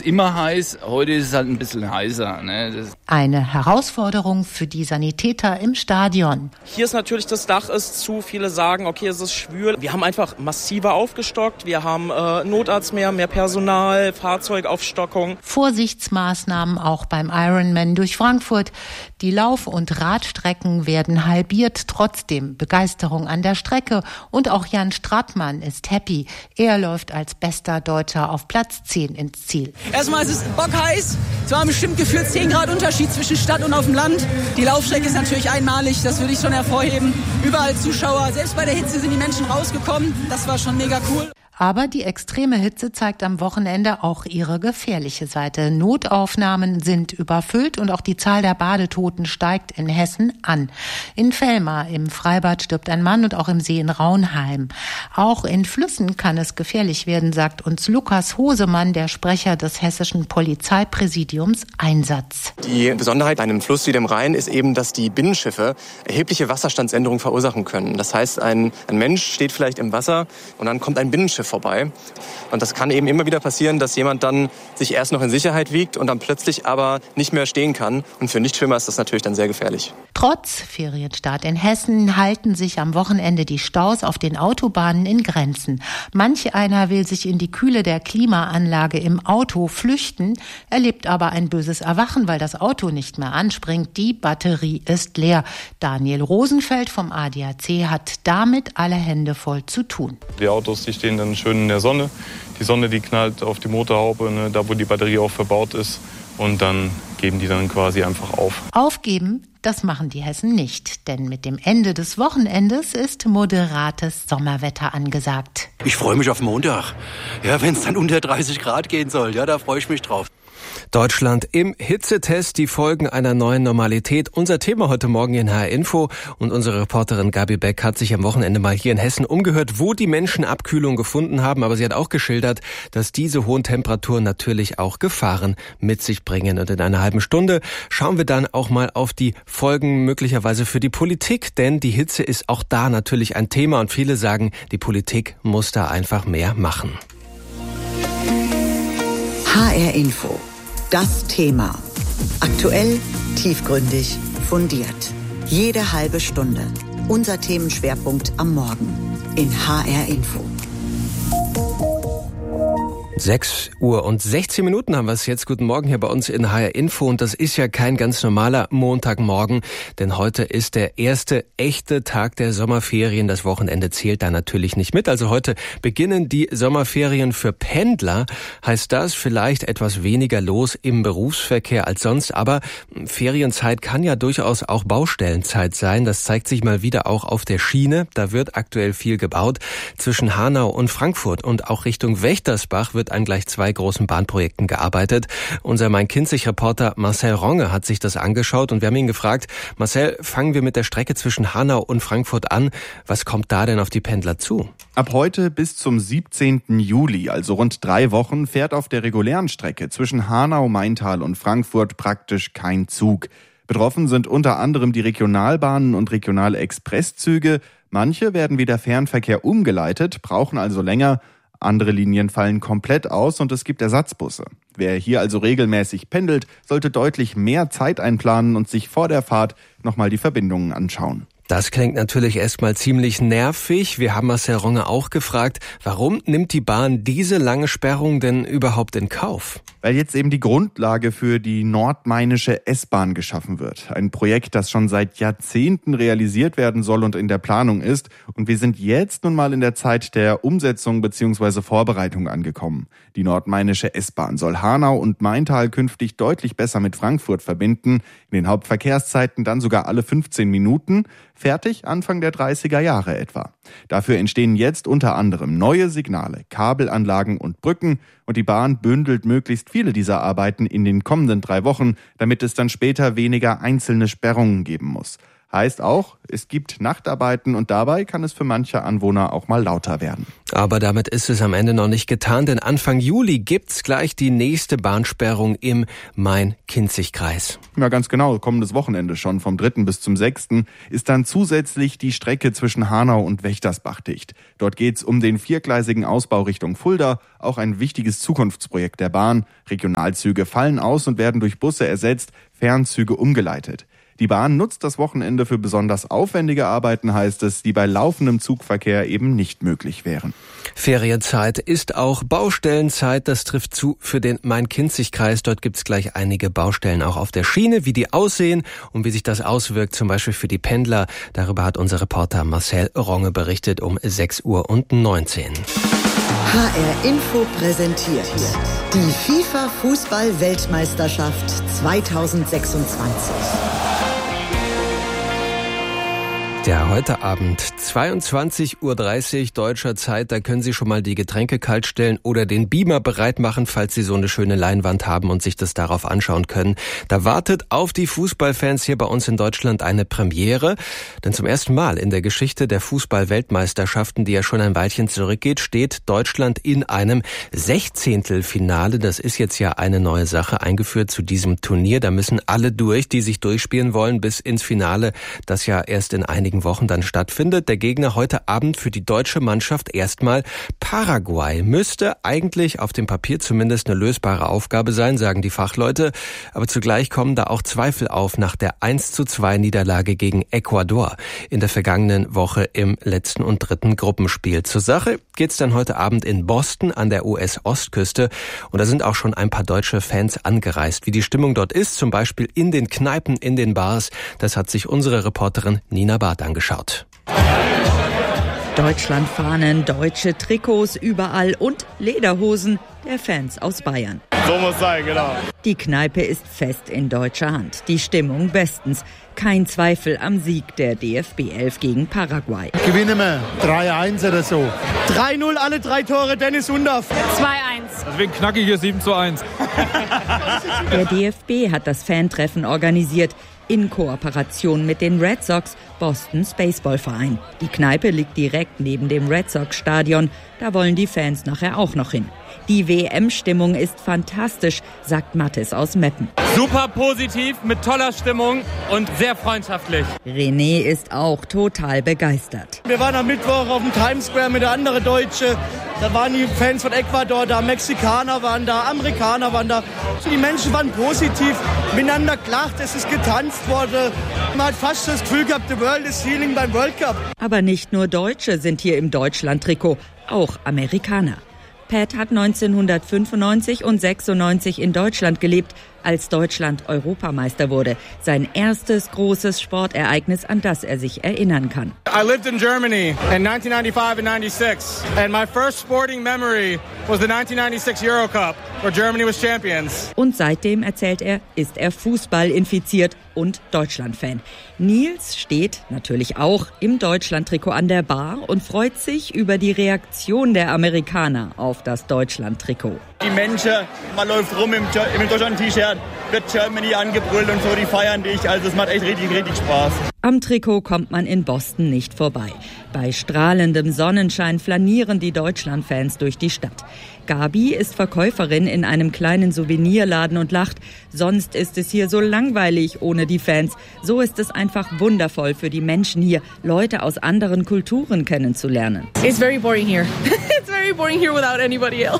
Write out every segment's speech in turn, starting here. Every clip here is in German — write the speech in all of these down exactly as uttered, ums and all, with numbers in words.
immer heiß, heute ist es halt ein bisschen heißer. Ne? Das Eine Herausforderung für die Sanitäter im Stadion. Hier ist natürlich das Dach ist zu, viele sagen, okay, es ist schwül. Wir haben einfach massiver aufgestockt, wir haben äh, Notarzt mehr, mehr Personal, Fahrzeugaufstockung. Vorsichtsmaßnahmen auch beim Ironman durch Frankfurt. Die Lauf- und Radstrecken werden halbiert, trotzdem Begeisterung an der Strecke. Und auch Jan Stratmann ist happy. Er läuft als bester Deutscher auf Platz zehn ins Ziel. Erstmal ist es bockheiß. Es waren bestimmt gefühlt zehn Grad Unterschied zwischen Stadt und auf dem Land. Die Laufstrecke ist natürlich einmalig, das würde ich schon hervorheben. Überall Zuschauer, selbst bei der Hitze sind die Menschen rausgekommen. Das war schon mega cool. Aber die extreme Hitze zeigt am Wochenende auch ihre gefährliche Seite. Notaufnahmen sind überfüllt und auch die Zahl der Badetoten steigt in Hessen an. In Velmar im Freibad stirbt ein Mann und auch im See in Raunheim. Auch in Flüssen kann es gefährlich werden, sagt uns Lukas Hosemann, der Sprecher des hessischen Polizeipräsidiums Einsatz. Die Besonderheit bei einem Fluss wie dem Rhein ist eben, dass die Binnenschiffe erhebliche Wasserstandsänderungen verursachen können. Das heißt, ein, ein Mensch steht vielleicht im Wasser und dann kommt ein Binnenschiff vorbei. Und das kann eben immer wieder passieren, dass jemand dann sich erst noch in Sicherheit wiegt und dann plötzlich aber nicht mehr stehen kann. Und für Nichtschwimmer ist das natürlich dann sehr gefährlich. Trotz Ferienstart in Hessen halten sich am Wochenende die Staus auf den Autobahnen in Grenzen. Manch einer will sich in die Kühle der Klimaanlage im Auto flüchten, erlebt aber ein böses Erwachen, weil das Auto nicht mehr anspringt. Die Batterie ist leer. Daniel Rosenfeld vom A D A C hat damit alle Hände voll zu tun. Die Autos, die stehen dann schön in der Sonne. Die Sonne, die knallt auf die Motorhaube, ne, da wo die Batterie auch verbaut ist. Und dann geben die dann quasi einfach auf. Aufgeben, das machen die Hessen nicht. Denn mit dem Ende des Wochenendes ist moderates Sommerwetter angesagt. Ich freue mich auf Montag. Ja, wenn es dann unter dreißig Grad gehen soll, ja, da freue ich mich drauf. Deutschland im Hitzetest, die Folgen einer neuen Normalität. Unser Thema heute Morgen in H R Info. Und unsere Reporterin Gabi Beck hat sich am Wochenende mal hier in Hessen umgehört, wo die Menschen Abkühlung gefunden haben. Aber sie hat auch geschildert, dass diese hohen Temperaturen natürlich auch Gefahren mit sich bringen. Und in einer halben Stunde schauen wir dann auch mal auf die Folgen möglicherweise für die Politik. Denn die Hitze ist auch da natürlich ein Thema. Und viele sagen, die Politik muss da einfach mehr machen. H R Info. Das Thema. Aktuell, tiefgründig, fundiert. Jede halbe Stunde. Unser Themenschwerpunkt am Morgen in H R Info. sechs Uhr und sechzehn Minuten haben wir es jetzt. Guten Morgen hier bei uns in H R Info. Und das ist ja kein ganz normaler Montagmorgen, denn heute ist der erste echte Tag der Sommerferien. Das Wochenende zählt da natürlich nicht mit. Also heute beginnen die Sommerferien für Pendler. Heißt das vielleicht etwas weniger los im Berufsverkehr als sonst. Aber Ferienzeit kann ja durchaus auch Baustellenzeit sein. Das zeigt sich mal wieder auch auf der Schiene. Da wird aktuell viel gebaut. Zwischen Hanau und Frankfurt und auch Richtung Wächtersbach wird an gleich zwei großen Bahnprojekten gearbeitet. Unser Main-Kinzig-Reporter Marcel Ronge hat sich das angeschaut und wir haben ihn gefragt, Marcel, fangen wir mit der Strecke zwischen Hanau und Frankfurt an. Was kommt da denn auf die Pendler zu? Ab heute bis zum siebzehnten Juli, also rund drei Wochen, fährt auf der regulären Strecke zwischen Hanau, Maintal und Frankfurt praktisch kein Zug. Betroffen sind unter anderem die Regionalbahnen und regionale Expresszüge. Manche werden wie der Fernverkehr umgeleitet, brauchen also länger. Andere Linien fallen komplett aus und es gibt Ersatzbusse. Wer hier also regelmäßig pendelt, sollte deutlich mehr Zeit einplanen und sich vor der Fahrt nochmal die Verbindungen anschauen. Das klingt natürlich erstmal ziemlich nervig. Wir haben Marcel Ronge auch gefragt, warum nimmt die Bahn diese lange Sperrung denn überhaupt in Kauf? Weil jetzt eben die Grundlage für die nordmainische S-Bahn geschaffen wird. Ein Projekt, das schon seit Jahrzehnten realisiert werden soll und in der Planung ist. Und wir sind jetzt nun mal in der Zeit der Umsetzung bzw. Vorbereitung angekommen. Die nordmainische S-Bahn soll Hanau und Maintal künftig deutlich besser mit Frankfurt verbinden. In den Hauptverkehrszeiten dann sogar alle fünfzehn Minuten. Fertig Anfang der dreißiger Jahre etwa. Dafür entstehen jetzt unter anderem neue Signale, Kabelanlagen und Brücken und die Bahn bündelt möglichst viele dieser Arbeiten in den kommenden drei Wochen, damit es dann später weniger einzelne Sperrungen geben muss. Heißt auch, es gibt Nachtarbeiten und dabei kann es für manche Anwohner auch mal lauter werden. Aber damit ist es am Ende noch nicht getan, denn Anfang Juli gibt's gleich die nächste Bahnsperrung im Main-Kinzig-Kreis. Ja, ganz genau. Kommendes Wochenende schon, vom dritten bis zum sechsten ist dann zusätzlich die Strecke zwischen Hanau und Wächtersbach dicht. Dort geht's um den viergleisigen Ausbau Richtung Fulda, auch ein wichtiges Zukunftsprojekt der Bahn. Regionalzüge fallen aus und werden durch Busse ersetzt, Fernzüge umgeleitet. Die Bahn nutzt das Wochenende für besonders aufwendige Arbeiten, heißt es, die bei laufendem Zugverkehr eben nicht möglich wären. Ferienzeit ist auch Baustellenzeit. Das trifft zu für den Main-Kinzig-Kreis. Dort gibt's gleich einige Baustellen auch auf der Schiene. Wie die aussehen und wie sich das auswirkt, zum Beispiel für die Pendler. Darüber hat unser Reporter Marcel Ronge berichtet um sechs Uhr neunzehn. H R Info präsentiert die FIFA-Fußball-Weltmeisterschaft zweitausendsechsundzwanzig. Ja, heute Abend zweiundzwanzig Uhr dreißig deutscher Zeit, da können Sie schon mal die Getränke kalt stellen oder den Beamer bereit machen, falls Sie so eine schöne Leinwand haben und sich das darauf anschauen können. Da wartet auf die Fußballfans hier bei uns in Deutschland eine Premiere, denn zum ersten Mal in der Geschichte der Fußball-Weltmeisterschaften, die ja schon ein Weilchen zurückgeht, steht Deutschland in einem Sechzehntelfinale. Das ist jetzt ja eine neue Sache eingeführt zu diesem Turnier. Da müssen alle durch, die sich durchspielen wollen bis ins Finale, das ja erst in einigen Wochen dann stattfindet. Der Gegner heute Abend für die deutsche Mannschaft erstmal Paraguay. Müsste eigentlich auf dem Papier zumindest eine lösbare Aufgabe sein, sagen die Fachleute. Aber zugleich kommen da auch Zweifel auf nach der eins zu zwei Niederlage gegen Ecuador in der vergangenen Woche im letzten und dritten Gruppenspiel. Zur Sache geht's dann heute Abend in Boston an der U S-Ostküste. Und da sind auch schon ein paar deutsche Fans angereist. Wie die Stimmung dort ist, zum Beispiel in den Kneipen, in den Bars, das hat sich unsere Reporterin Nina Barth angeschaut. Deutschlandfahnen, deutsche Trikots überall und Lederhosen der Fans aus Bayern. So muss sein, genau. Die Kneipe ist fest in deutscher Hand. Die Stimmung bestens. Kein Zweifel am Sieg der D F B elf gegen Paraguay. Gewinnen wir drei eins oder so. drei null, alle drei Tore, Dennis Hundorf. zwei eins. Deswegen knacke ich hier sieben zu eins. Der D F B hat das Fantreffen organisiert. In Kooperation mit den Red Sox, Bostons Baseballverein. Die Kneipe liegt direkt neben dem Red Sox-Stadion. Da wollen die Fans nachher auch noch hin. Die W M-Stimmung ist fantastisch, sagt Mathis aus Meppen. Super positiv, mit toller Stimmung und sehr freundschaftlich. René ist auch total begeistert. Wir waren am Mittwoch auf dem Times Square mit der anderen Deutsche. Da waren die Fans von Ecuador da, Mexikaner waren da, Amerikaner waren da. Die Menschen waren positiv, miteinander gelacht, es ist getanzt worden. Man hat fast das Gefühl gehabt, the world is healing beim World Cup. Aber nicht nur Deutsche sind hier im Deutschland-Trikot, auch Amerikaner. Pat hat neunzehnhundertfünfundneunzig und sechsundneunzig in Deutschland gelebt, als Deutschland Europameister wurde. Sein erstes großes Sportereignis, an das er sich erinnern kann. I lived in Germany in nineteen ninety-five and ninety-six. And my first sporting memory was the nineteen ninety-six Euro Cup, where Germany was champions. Und seitdem, erzählt er, ist er Fußball infiziert und Deutschland-Fan. Nils steht natürlich auch im Deutschland-Trikot an der Bar und freut sich über die Reaktion der Amerikaner auf das Deutschland-Trikot. Die Menschen, man läuft rum im, im Deutschland-T-Shirt, wird Germany angebrüllt und so, die feiern dich. Also es macht echt richtig, richtig Spaß. Am Trikot kommt man in Boston nicht vorbei. Bei strahlendem Sonnenschein flanieren die Deutschland-Fans durch die Stadt. Gabi ist Verkäuferin in einem kleinen Souvenirladen und lacht. Sonst ist es hier so langweilig ohne die Fans. So ist es einfach wundervoll für die Menschen hier, Leute aus anderen Kulturen kennenzulernen. It's very boring here. It's very boring here without anybody else.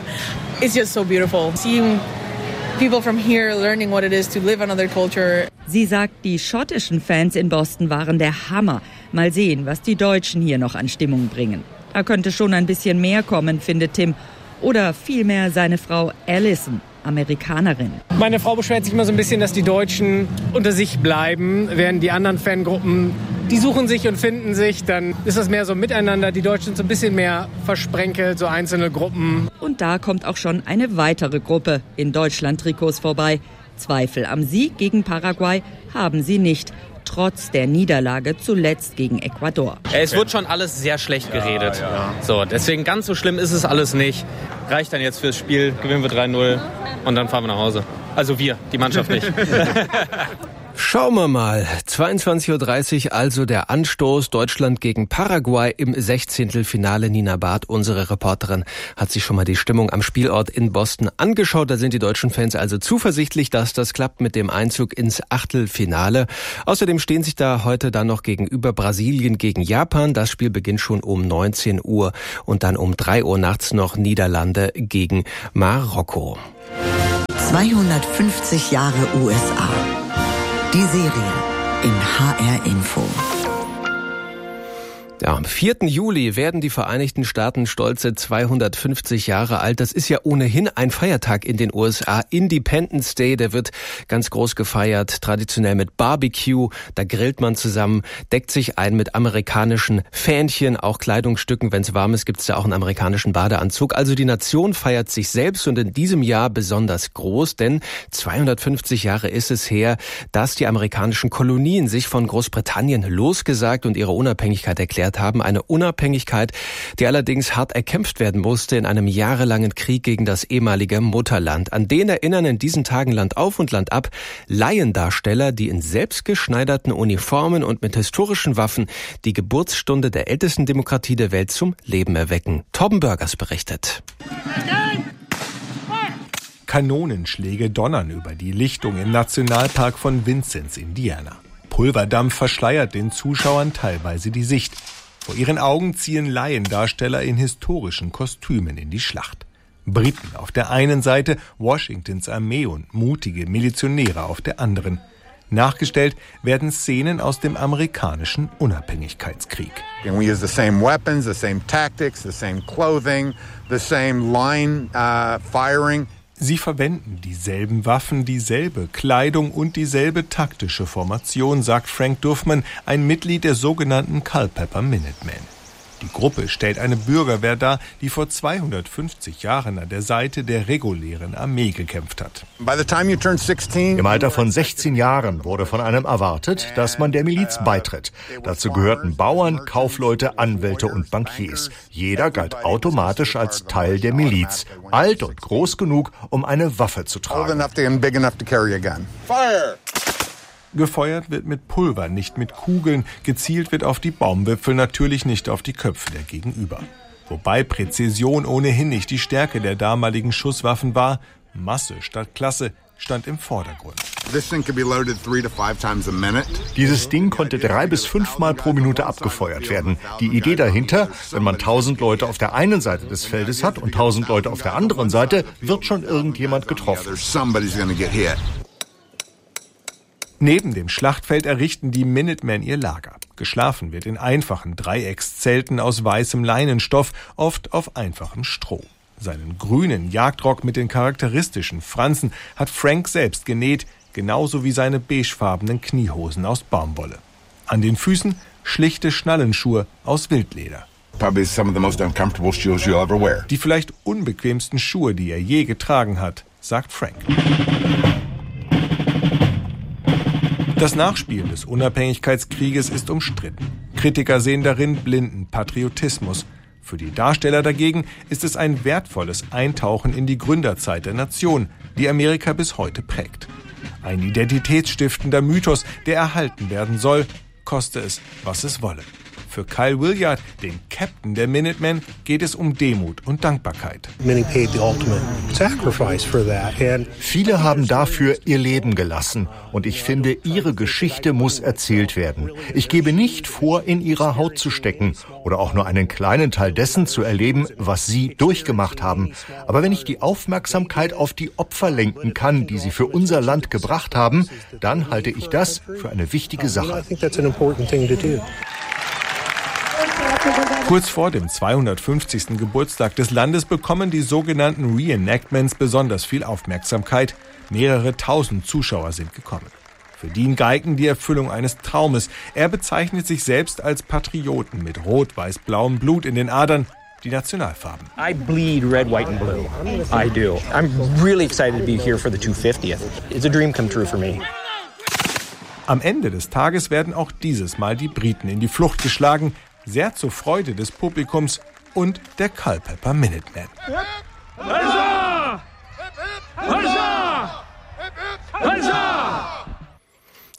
It's just so beautiful. Seeing people from here learning what it is to live another culture. Sie sagt, die schottischen Fans in Boston waren der Hammer. Mal sehen, was die Deutschen hier noch an Stimmung bringen. Da könnte schon ein bisschen mehr kommen, findet Tim. Oder vielmehr seine Frau Alison, Amerikanerin. Meine Frau beschwert sich immer so ein bisschen, dass die Deutschen unter sich bleiben, während die anderen Fangruppen, die suchen sich und finden sich. Dann ist das mehr so miteinander. Die Deutschen sind so ein bisschen mehr versprenkelt, so einzelne Gruppen. Und da kommt auch schon eine weitere Gruppe in Deutschland-Trikots vorbei. Zweifel am Sieg gegen Paraguay haben sie nicht. Trotz der Niederlage zuletzt gegen Ecuador. Es wird schon alles sehr schlecht geredet. Ja, ja. So, deswegen ganz so schlimm ist es alles nicht. Reicht dann jetzt fürs Spiel, gewinnen wir drei null und dann fahren wir nach Hause. Also wir, die Mannschaft nicht. Schauen wir mal. zweiundzwanzig Uhr dreißig, also der Anstoß. Deutschland gegen Paraguay im Sechzehntelfinale. Nina Barth, unsere Reporterin, hat sich schon mal die Stimmung am Spielort in Boston angeschaut. Da sind die deutschen Fans also zuversichtlich, dass das klappt mit dem Einzug ins Achtelfinale. Außerdem stehen sich da heute dann noch gegenüber Brasilien gegen Japan. Das Spiel beginnt schon um neunzehn Uhr und dann um drei Uhr nachts noch Niederlande gegen Marokko. zweihundertfünfzig Jahre U S A. Die Serie in H R Info. Ja, am vierten Juli werden die Vereinigten Staaten stolze zweihundertfünfzig Jahre alt. Das ist ja ohnehin ein Feiertag in den U S A. Independence Day, der wird ganz groß gefeiert, traditionell mit Barbecue. Da grillt man zusammen, deckt sich ein mit amerikanischen Fähnchen, auch Kleidungsstücken. Wenn es warm ist, gibt es da auch einen amerikanischen Badeanzug. Also die Nation feiert sich selbst und in diesem Jahr besonders groß, denn zweihundertfünfzig Jahre ist es her, dass die amerikanischen Kolonien sich von Großbritannien losgesagt und ihre Unabhängigkeit erklärt haben. Eine Unabhängigkeit, die allerdings hart erkämpft werden musste in einem jahrelangen Krieg gegen das ehemalige Mutterland. An den erinnern in diesen Tagen Land auf und Land ab Laiendarsteller, die in selbstgeschneiderten Uniformen und mit historischen Waffen die Geburtsstunde der ältesten Demokratie der Welt zum Leben erwecken. Torben Burgers berichtet. Kanonenschläge donnern über die Lichtung im Nationalpark von Vincennes, Indiana. Pulverdampf verschleiert den Zuschauern teilweise die Sicht. Vor ihren Augen ziehen Laiendarsteller in historischen Kostümen in die Schlacht. Briten auf der einen Seite, Washingtons Armee und mutige Milizionäre auf der anderen. Nachgestellt werden Szenen aus dem amerikanischen Unabhängigkeitskrieg. And we use the same weapons, the same tactics, the same clothing, the same line uh, firing. Sie verwenden dieselben Waffen, dieselbe Kleidung und dieselbe taktische Formation, sagt Frank Duffman, ein Mitglied der sogenannten Culpeper Minutemen. Die Gruppe stellt eine Bürgerwehr dar, die vor zweihundertfünfzig Jahren an der Seite der regulären Armee gekämpft hat. Im Alter von sechzehn Jahren wurde von einem erwartet, dass man der Miliz beitritt. Dazu gehörten Bauern, Kaufleute, Anwälte und Bankiers. Jeder galt automatisch als Teil der Miliz, alt und groß genug, um eine Waffe zu tragen. Gefeuert wird mit Pulver, nicht mit Kugeln. Gezielt wird auf die Baumwipfel, natürlich nicht auf die Köpfe der Gegenüber. Wobei Präzision ohnehin nicht die Stärke der damaligen Schusswaffen war. Masse statt Klasse stand im Vordergrund. Dieses Ding konnte drei bis fünfmal pro Minute abgefeuert werden. Die Idee dahinter, wenn man tausend Leute auf der einen Seite des Feldes hat und tausend Leute auf der anderen Seite, wird schon irgendjemand getroffen. Neben dem Schlachtfeld errichten die Minutemen ihr Lager. Geschlafen wird in einfachen Dreieckszelten aus weißem Leinenstoff, oft auf einfachem Stroh. Seinen grünen Jagdrock mit den charakteristischen Fransen hat Frank selbst genäht, genauso wie seine beigefarbenen Kniehosen aus Baumwolle. An den Füßen schlichte Schnallenschuhe aus Wildleder. Die vielleicht unbequemsten Schuhe, die er je getragen hat, sagt Frank. Das Nachspielen des Unabhängigkeitskrieges ist umstritten. Kritiker sehen darin blinden Patriotismus. Für die Darsteller dagegen ist es ein wertvolles Eintauchen in die Gründerzeit der Nation, die Amerika bis heute prägt. Ein identitätsstiftender Mythos, der erhalten werden soll, koste es, was es wolle. Für Kyle Williard, den Captain der Minutemen, geht es um Demut und Dankbarkeit. Viele haben dafür ihr Leben gelassen und ich finde, ihre Geschichte muss erzählt werden. Ich gebe nicht vor, in ihrer Haut zu stecken oder auch nur einen kleinen Teil dessen zu erleben, was sie durchgemacht haben. Aber wenn ich die Aufmerksamkeit auf die Opfer lenken kann, die sie für unser Land gebracht haben, dann halte ich das für eine wichtige Sache. Kurz vor dem zweihundertfünfzigsten Geburtstag des Landes bekommen die sogenannten Reenactments besonders viel Aufmerksamkeit. Mehrere tausend Zuschauer sind gekommen. Für Dean Geigen die Erfüllung eines Traumes. Er bezeichnet sich selbst als Patrioten mit rot-weiß-blauem Blut in den Adern, die Nationalfarben. I bleed red, white and blue. I do. I'm really excited to be here for the two hundert fiftieth. It's a dream come true for me. Am Ende des Tages werden auch dieses Mal die Briten in die Flucht geschlagen, sehr zur Freude des Publikums und der Culpeper Minutemen.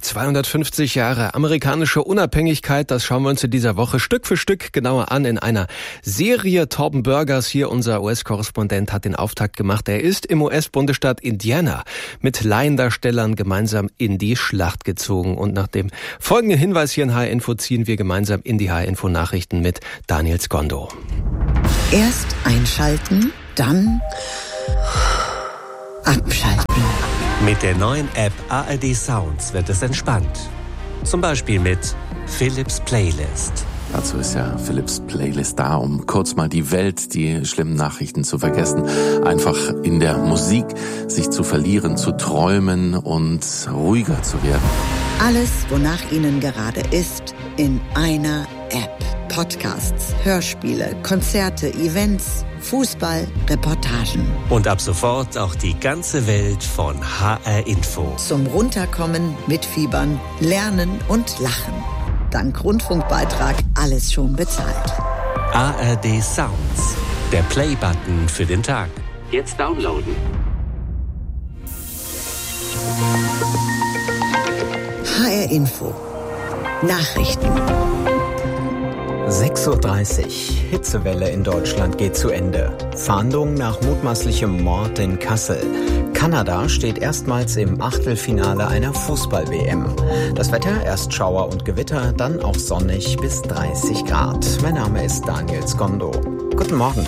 zweihundertfünfzig Jahre amerikanische Unabhängigkeit, das schauen wir uns in dieser Woche Stück für Stück genauer an in einer Serie. Torben Burgers, hier unser U S-Korrespondent, hat den Auftakt gemacht. Er ist im U S-Bundesstaat Indiana mit Laiendarstellern gemeinsam in die Schlacht gezogen. Und nach dem folgenden Hinweis hier in H R Info ziehen wir gemeinsam in die H R Info Nachrichten mit Daniel Skondo. Erst einschalten, dann abschalten. Mit der neuen App A R D Sounds wird es entspannt. Zum Beispiel mit Philips Playlist. Dazu ist ja Philips Playlist da, um kurz mal die Welt, die schlimmen Nachrichten zu vergessen. Einfach in der Musik sich zu verlieren, zu träumen und ruhiger zu werden. Alles, wonach Ihnen gerade ist, in einer App. Podcasts, Hörspiele, Konzerte, Events, Fußball, Reportagen. Und ab sofort auch die ganze Welt von H R Info. Zum Runterkommen, Mitfiebern, Lernen und Lachen. Dank Rundfunkbeitrag alles schon bezahlt. A R D Sounds, der Play-Button für den Tag. Jetzt downloaden. H R Info. Nachrichten. sechs Uhr dreißig. Hitzewelle in Deutschland geht zu Ende. Fahndung nach mutmaßlichem Mord in Kassel. Kanada steht erstmals im Achtelfinale einer Fußball-W M. Das Wetter, erst Schauer und Gewitter, dann auch sonnig bis dreißig Grad. Mein Name ist Daniel Skondo. Guten Morgen.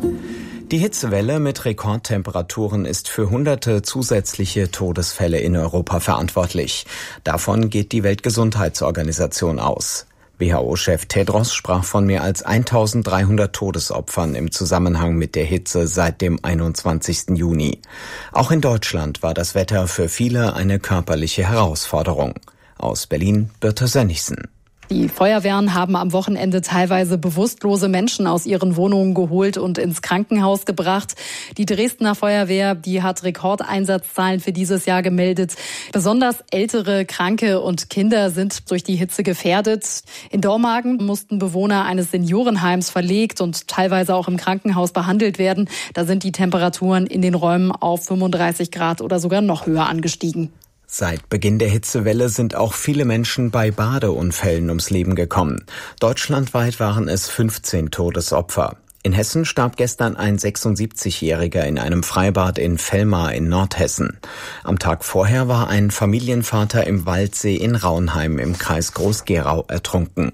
Die Hitzewelle mit Rekordtemperaturen ist für hunderte zusätzliche Todesfälle in Europa verantwortlich. Davon geht die Weltgesundheitsorganisation aus. W H O-Chef Tedros sprach von mehr als eintausenddreihundert Todesopfern im Zusammenhang mit der Hitze seit dem einundzwanzigsten Juni. Auch in Deutschland war das Wetter für viele eine körperliche Herausforderung. Aus Berlin, Birte Sönnigsen. Die Feuerwehren haben am Wochenende teilweise bewusstlose Menschen aus ihren Wohnungen geholt und ins Krankenhaus gebracht. Die Dresdner Feuerwehr, die hat Rekordeinsatzzahlen für dieses Jahr gemeldet. Besonders ältere, Kranke und Kinder sind durch die Hitze gefährdet. In Dormagen mussten Bewohner eines Seniorenheims verlegt und teilweise auch im Krankenhaus behandelt werden. Da sind die Temperaturen in den Räumen auf fünfunddreißig Grad oder sogar noch höher angestiegen. Seit Beginn der Hitzewelle sind auch viele Menschen bei Badeunfällen ums Leben gekommen. Deutschlandweit waren es fünfzehn Todesopfer. In Hessen starb gestern ein sechsundsiebzigjähriger in einem Freibad in Vellmar in Nordhessen. Am Tag vorher war ein Familienvater im Waldsee in Raunheim im Kreis Groß-Gerau ertrunken.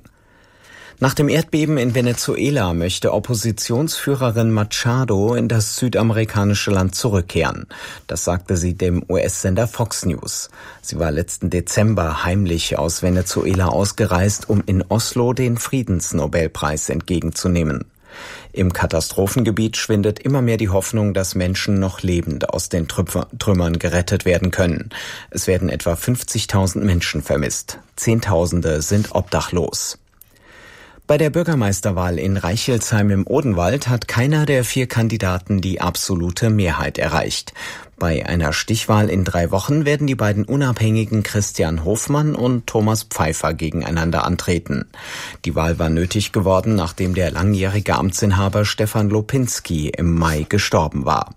Nach dem Erdbeben in Venezuela möchte Oppositionsführerin Machado in das südamerikanische Land zurückkehren. Das sagte sie dem U S-Sender Fox News. Sie war letzten Dezember heimlich aus Venezuela ausgereist, um in Oslo den Friedensnobelpreis entgegenzunehmen. Im Katastrophengebiet schwindet immer mehr die Hoffnung, dass Menschen noch lebend aus den Trümmern gerettet werden können. Es werden etwa fünfzigtausend Menschen vermisst. Zehntausende sind obdachlos. Bei der Bürgermeisterwahl in Reichelsheim im Odenwald hat keiner der vier Kandidaten die absolute Mehrheit erreicht. Bei einer Stichwahl in drei Wochen werden die beiden Unabhängigen Christian Hofmann und Thomas Pfeiffer gegeneinander antreten. Die Wahl war nötig geworden, nachdem der langjährige Amtsinhaber Stefan Lopinski im Mai gestorben war.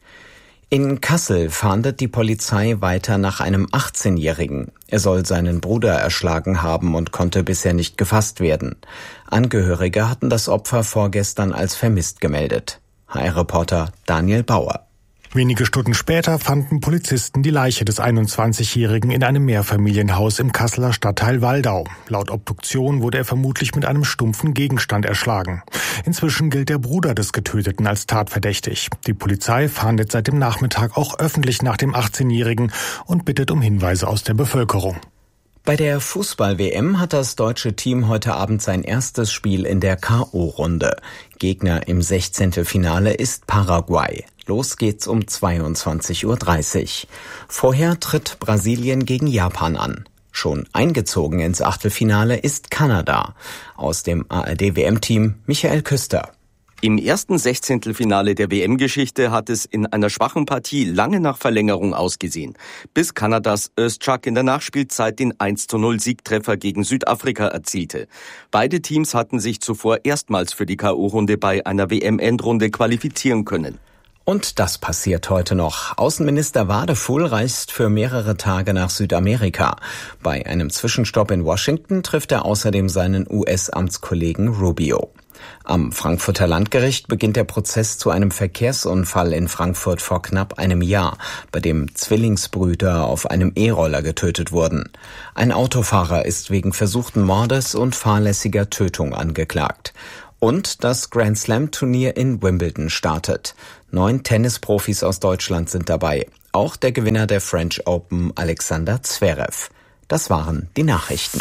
In Kassel fahndet die Polizei weiter nach einem achtzehnjährigen. Er soll seinen Bruder erschlagen haben und konnte bisher nicht gefasst werden. Angehörige hatten das Opfer vorgestern als vermisst gemeldet. H R-Reporter Daniel Bauer. Wenige Stunden später fanden Polizisten die Leiche des einundzwanzigjährigen in einem Mehrfamilienhaus im Kasseler Stadtteil Waldau. Laut Obduktion wurde er vermutlich mit einem stumpfen Gegenstand erschlagen. Inzwischen gilt der Bruder des Getöteten als tatverdächtig. Die Polizei fahndet seit dem Nachmittag auch öffentlich nach dem achtzehnjährigen und bittet um Hinweise aus der Bevölkerung. Bei der Fußball-W M hat das deutsche Team heute Abend sein erstes Spiel in der K O-Runde. Gegner im Sechzehntelfinale ist Paraguay. Los geht's um zweiundzwanzig Uhr dreißig. Vorher tritt Brasilien gegen Japan an. Schon eingezogen ins Achtelfinale ist Kanada. Aus dem A R D-W M-Team Michael Küster. Im ersten Sechzehntelfinale der W M-Geschichte hat es in einer schwachen Partie lange nach Verlängerung ausgesehen, bis Kanadas Özçak in der Nachspielzeit den eins zu null Siegtreffer gegen Südafrika erzielte. Beide Teams hatten sich zuvor erstmals für die K O-Runde bei einer W M-Endrunde qualifizieren können. Und das passiert heute noch. Außenminister Wadefuhl reist für mehrere Tage nach Südamerika. Bei einem Zwischenstopp in Washington trifft er außerdem seinen U S-Amtskollegen Rubio. Am Frankfurter Landgericht beginnt der Prozess zu einem Verkehrsunfall in Frankfurt vor knapp einem Jahr, bei dem Zwillingsbrüder auf einem E-Roller getötet wurden. Ein Autofahrer ist wegen versuchten Mordes und fahrlässiger Tötung angeklagt. Und das Grand-Slam-Turnier in Wimbledon startet. Neun Tennisprofis aus Deutschland sind dabei. Auch der Gewinner der French Open, Alexander Zverev. Das waren die Nachrichten.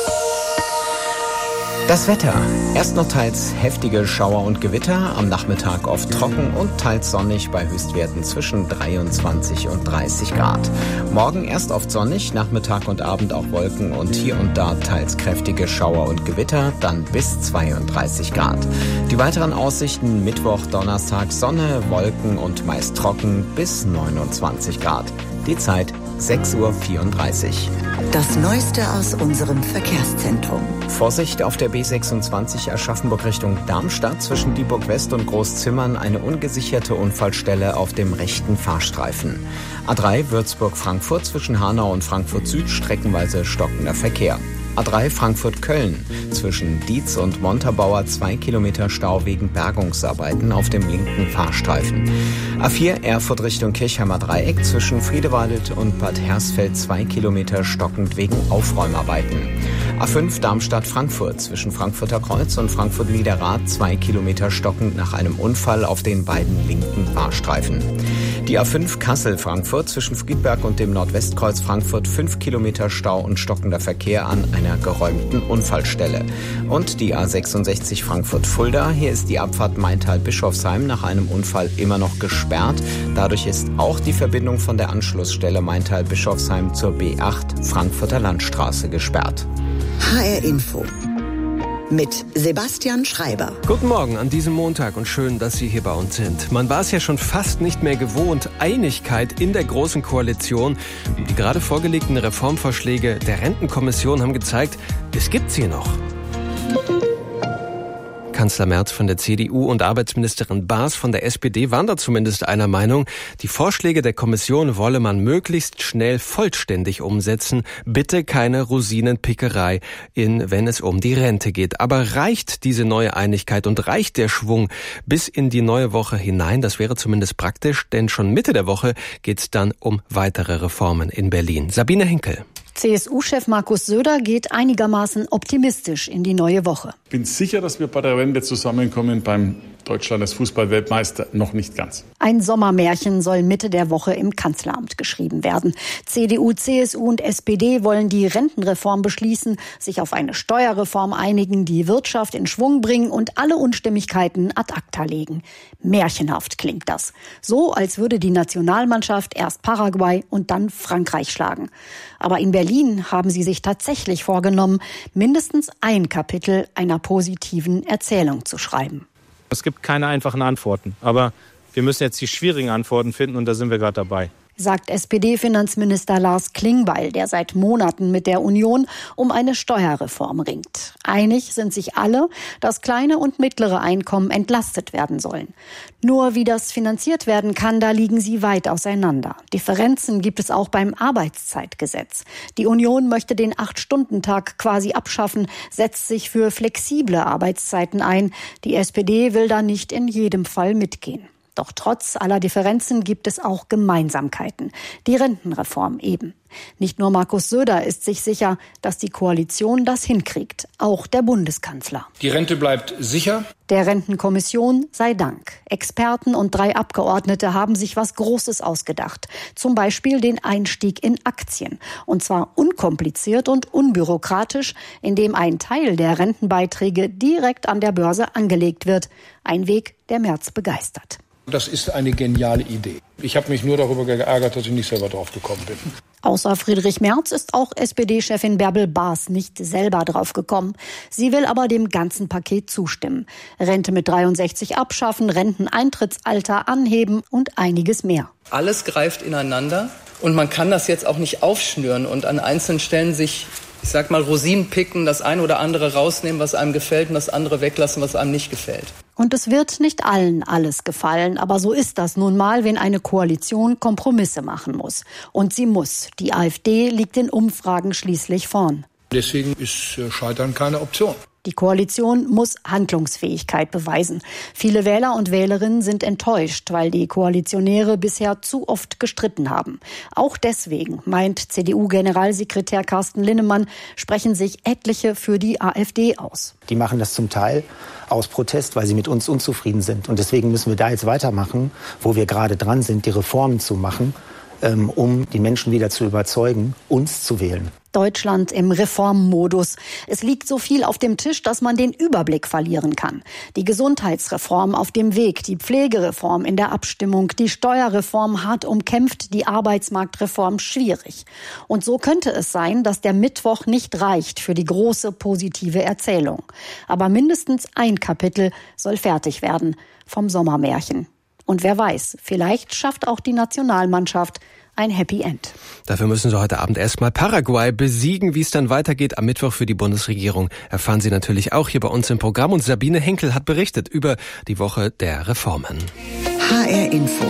Das Wetter. Erst noch teils heftige Schauer und Gewitter, am Nachmittag oft trocken und teils sonnig bei Höchstwerten zwischen dreiundzwanzig und dreißig Grad. Morgen erst oft sonnig, Nachmittag und Abend auch Wolken und hier und da teils kräftige Schauer und Gewitter, dann bis zweiunddreißig Grad. Die weiteren Aussichten: Mittwoch, Donnerstag Sonne, Wolken und meist trocken bis neunundzwanzig Grad. Die Zeit sechs Uhr vierunddreißig. Das Neueste aus unserem Verkehrszentrum. Vorsicht auf der B sechsundzwanzig Aschaffenburg Richtung Darmstadt, zwischen Dieburg West und Großzimmern eine ungesicherte Unfallstelle auf dem rechten Fahrstreifen. A drei Würzburg-Frankfurt zwischen Hanau und Frankfurt Süd streckenweise stockender Verkehr. A drei Frankfurt-Köln zwischen Dietz und Montabaur zwei Kilometer Stau wegen Bergungsarbeiten auf dem linken Fahrstreifen. A vier Erfurt Richtung Kirchheimer Dreieck zwischen Friedewald und Bad Hersfeld zwei Kilometer stockend wegen Aufräumarbeiten. A fünf Darmstadt-Frankfurt zwischen Frankfurter Kreuz und Frankfurt-Niederrad zwei Kilometer stockend nach einem Unfall auf den beiden linken Fahrstreifen. Die A fünf Kassel-Frankfurt zwischen Friedberg und dem Nordwestkreuz Frankfurt fünf Kilometer Stau und stockender Verkehr an einer geräumten Unfallstelle. Und die A sechsundsechzig Frankfurt-Fulda, hier ist die Abfahrt Maintal-Bischofsheim nach einem Unfall immer noch gesperrt. Dadurch ist auch die Verbindung von der Anschlussstelle Maintal-Bischofsheim zur B acht Frankfurter Landstraße gesperrt. H R Info mit Sebastian Schreiber. Guten Morgen an diesem Montag und schön, dass Sie hier bei uns sind. Man war es ja schon fast nicht mehr gewohnt. Einigkeit in der Großen Koalition. Die gerade vorgelegten Reformvorschläge der Rentenkommission haben gezeigt, es gibt sie noch. Kanzler Merz von der C D U und Arbeitsministerin Baas von der S P D waren da zumindest einer Meinung. Die Vorschläge der Kommission wolle man möglichst schnell vollständig umsetzen. Bitte keine Rosinenpickerei, in, wenn es um die Rente geht. Aber reicht diese neue Einigkeit und reicht der Schwung bis in die neue Woche hinein? Das wäre zumindest praktisch, denn schon Mitte der Woche geht's dann um weitere Reformen in Berlin. Sabine Henkel. C S U-Chef Markus Söder geht einigermaßen optimistisch in die neue Woche. Ich bin sicher, dass wir bei der Wende zusammenkommen. Beim Deutschland als Fußballweltmeister noch nicht ganz. Ein Sommermärchen soll Mitte der Woche im Kanzleramt geschrieben werden. C D U, C S U und S P D wollen die Rentenreform beschließen, sich auf eine Steuerreform einigen, die Wirtschaft in Schwung bringen und alle Unstimmigkeiten ad acta legen. Märchenhaft klingt das. So, als würde die Nationalmannschaft erst Paraguay und dann Frankreich schlagen. Aber in Berlin haben sie sich tatsächlich vorgenommen, mindestens ein Kapitel einer positiven Erzählung zu schreiben. Es gibt keine einfachen Antworten, aber wir müssen jetzt die schwierigen Antworten finden und da sind wir gerade dabei. Sagt S P D-Finanzminister Lars Klingbeil, der seit Monaten mit der Union um eine Steuerreform ringt. Einig sind sich alle, dass kleine und mittlere Einkommen entlastet werden sollen. Nur wie das finanziert werden kann, da liegen sie weit auseinander. Differenzen gibt es auch beim Arbeitszeitgesetz. Die Union möchte den Acht-Stunden-Tag quasi abschaffen, setzt sich für flexible Arbeitszeiten ein. Die S P D will da nicht in jedem Fall mitgehen. Doch trotz aller Differenzen gibt es auch Gemeinsamkeiten. Die Rentenreform eben. Nicht nur Markus Söder ist sich sicher, dass die Koalition das hinkriegt. Auch der Bundeskanzler. Die Rente bleibt sicher. Der Rentenkommission sei Dank. Experten und drei Abgeordnete haben sich was Großes ausgedacht. Zum Beispiel den Einstieg in Aktien. Und zwar unkompliziert und unbürokratisch, indem ein Teil der Rentenbeiträge direkt an der Börse angelegt wird. Ein Weg, der Merz begeistert. Das ist eine geniale Idee. Ich habe mich nur darüber geärgert, dass ich nicht selber drauf gekommen bin. Außer Friedrich Merz ist auch S P D-Chefin Bärbel Baas nicht selber drauf gekommen. Sie will aber dem ganzen Paket zustimmen. Rente mit dreiundsechzig abschaffen, Renteneintrittsalter anheben und einiges mehr. Alles greift ineinander und man kann das jetzt auch nicht aufschnüren und an einzelnen Stellen sich, ich sag mal, Rosinen picken, das eine oder andere rausnehmen, was einem gefällt und das andere weglassen, was einem nicht gefällt. Und es wird nicht allen alles gefallen, aber so ist das nun mal, wenn eine Koalition Kompromisse machen muss. Und sie muss. Die AfD liegt in Umfragen schließlich vorn. Deswegen ist Scheitern keine Option. Die Koalition muss Handlungsfähigkeit beweisen. Viele Wähler und Wählerinnen sind enttäuscht, weil die Koalitionäre bisher zu oft gestritten haben. Auch deswegen, meint C D U-Generalsekretär Carsten Linnemann, sprechen sich etliche für die AfD aus. Die machen das zum Teil aus Protest, weil sie mit uns unzufrieden sind. Und deswegen müssen wir da jetzt weitermachen, wo wir gerade dran sind, die Reformen zu machen, um die Menschen wieder zu überzeugen, uns zu wählen. Deutschland im Reformmodus. Es liegt so viel auf dem Tisch, dass man den Überblick verlieren kann. Die Gesundheitsreform auf dem Weg, die Pflegereform in der Abstimmung, die Steuerreform hart umkämpft, die Arbeitsmarktreform schwierig. Und so könnte es sein, dass der Mittwoch nicht reicht für die große positive Erzählung. Aber mindestens ein Kapitel soll fertig werden vom Sommermärchen. Und wer weiß, vielleicht schafft auch die Nationalmannschaft ein Happy End. Dafür müssen Sie heute Abend erstmal Paraguay besiegen. Wie es dann weitergeht am Mittwoch für die Bundesregierung, erfahren Sie natürlich auch hier bei uns im Programm. Und Sabine Henkel hat berichtet über die Woche der Reformen. H R Info.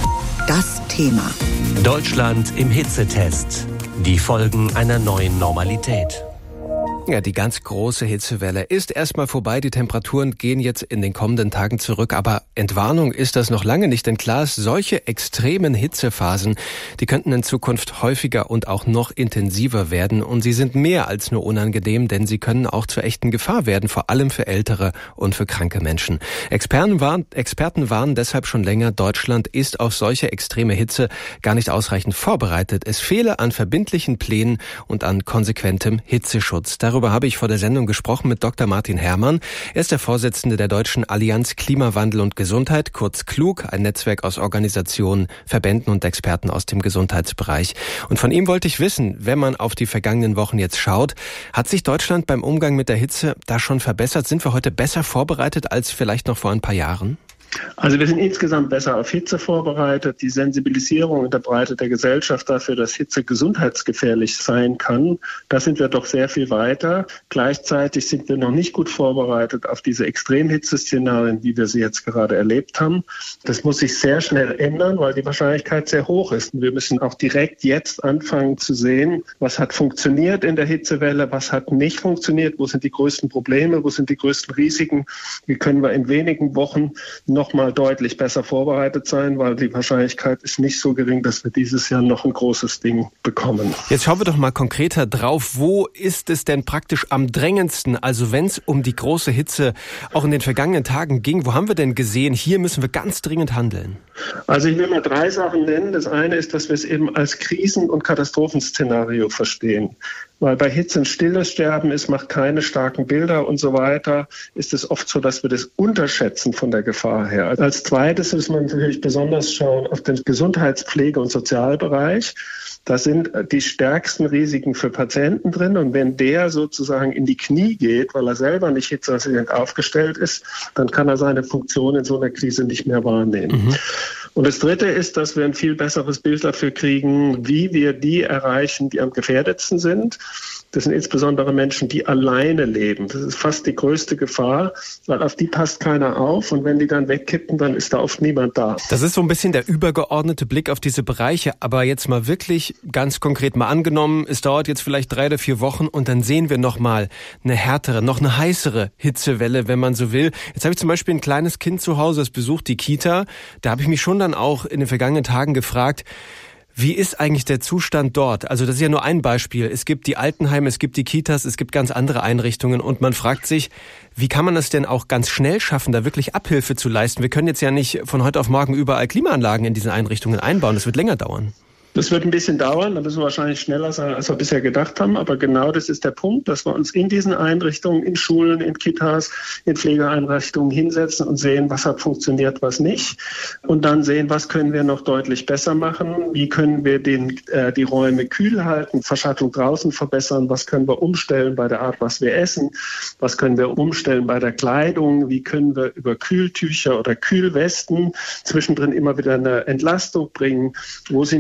Das Thema. Deutschland im Hitzetest. Die Folgen einer neuen Normalität. Ja, die ganz große Hitzewelle ist erstmal vorbei. Die Temperaturen gehen jetzt in den kommenden Tagen zurück. Aber Entwarnung ist das noch lange nicht. Denn klar ist, solche extremen Hitzephasen, die könnten in Zukunft häufiger und auch noch intensiver werden. Und sie sind mehr als nur unangenehm, denn sie können auch zur echten Gefahr werden. Vor allem für ältere und für kranke Menschen. Experten warnen, Experten warnen deshalb schon länger, Deutschland ist auf solche extreme Hitze gar nicht ausreichend vorbereitet. Es fehle an verbindlichen Plänen und an konsequentem Hitzeschutz. Darüber Darüber habe ich vor der Sendung gesprochen mit Doktor Martin Herrmann. Er ist der Vorsitzende der Deutschen Allianz Klimawandel und Gesundheit, kurz KLUG, ein Netzwerk aus Organisationen, Verbänden und Experten aus dem Gesundheitsbereich. Und von ihm wollte ich wissen, wenn man auf die vergangenen Wochen jetzt schaut, hat sich Deutschland beim Umgang mit der Hitze da schon verbessert? Sind wir heute besser vorbereitet als vielleicht noch vor ein paar Jahren? Also wir sind insgesamt besser auf Hitze vorbereitet. Die Sensibilisierung in der Breite der Gesellschaft dafür, dass Hitze gesundheitsgefährlich sein kann, da sind wir doch sehr viel weiter. Gleichzeitig sind wir noch nicht gut vorbereitet auf diese Extremhitzeszenarien, wie wir sie jetzt gerade erlebt haben. Das muss sich sehr schnell ändern, weil die Wahrscheinlichkeit sehr hoch ist. Und wir müssen auch direkt jetzt anfangen zu sehen, was hat funktioniert in der Hitzewelle, was hat nicht funktioniert, wo sind die größten Probleme, wo sind die größten Risiken, wie können wir in wenigen Wochen noch mal deutlich besser vorbereitet sein, weil die Wahrscheinlichkeit ist nicht so gering, dass wir dieses Jahr noch ein großes Ding bekommen. Jetzt schauen wir doch mal konkreter drauf. Wo ist es denn praktisch am drängendsten? Also wenn es um die große Hitze auch in den vergangenen Tagen ging, wo haben wir denn gesehen, hier müssen wir ganz dringend handeln? Also ich will mal drei Sachen nennen. Das eine ist, dass wir es eben als Krisen- und Katastrophenszenario verstehen. Weil bei Hitze ein stilles Sterben ist, macht keine starken Bilder und so weiter, ist es oft so, dass wir das unterschätzen von der Gefahr her. Als zweites muss man natürlich besonders schauen auf den Gesundheitspflege- und Sozialbereich. Da sind die stärksten Risiken für Patienten drin. Und wenn der sozusagen in die Knie geht, weil er selber nicht hitzeresistent aufgestellt ist, dann kann er seine Funktion in so einer Krise nicht mehr wahrnehmen. Mhm. Und das Dritte ist, dass wir ein viel besseres Bild dafür kriegen, wie wir die erreichen, die am gefährdetsten sind. Das sind insbesondere Menschen, die alleine leben. Das ist fast die größte Gefahr, weil auf die passt keiner auf. Und wenn die dann wegkippen, dann ist da oft niemand da. Das ist so ein bisschen der übergeordnete Blick auf diese Bereiche. Aber jetzt mal wirklich ganz konkret mal angenommen, es dauert jetzt vielleicht drei oder vier Wochen und dann sehen wir noch mal eine härtere, noch eine heißere Hitzewelle, wenn man so will. Jetzt habe ich zum Beispiel ein kleines Kind zu Hause, das besucht die Kita. Da habe ich mich schon dann auch in den vergangenen Tagen gefragt, wie ist eigentlich der Zustand dort? Also das ist ja nur ein Beispiel. Es gibt die Altenheime, es gibt die Kitas, es gibt ganz andere Einrichtungen und man fragt sich, wie kann man das denn auch ganz schnell schaffen, da wirklich Abhilfe zu leisten? Wir können jetzt ja nicht von heute auf morgen überall Klimaanlagen in diesen Einrichtungen einbauen. Das wird länger dauern. Das wird ein bisschen dauern, da müssen wir wahrscheinlich schneller sein, als wir bisher gedacht haben. Aber genau das ist der Punkt, dass wir uns in diesen Einrichtungen, in Schulen, in Kitas, in Pflegeeinrichtungen hinsetzen und sehen, was hat funktioniert, was nicht. Und dann sehen, was können wir noch deutlich besser machen, wie können wir den, äh, die Räume kühl halten, Verschattung draußen verbessern, was können wir umstellen bei der Art, was wir essen, was können wir umstellen bei der Kleidung, wie können wir über Kühltücher oder Kühlwesten zwischendrin immer wieder eine Entlastung bringen, wo sind kühle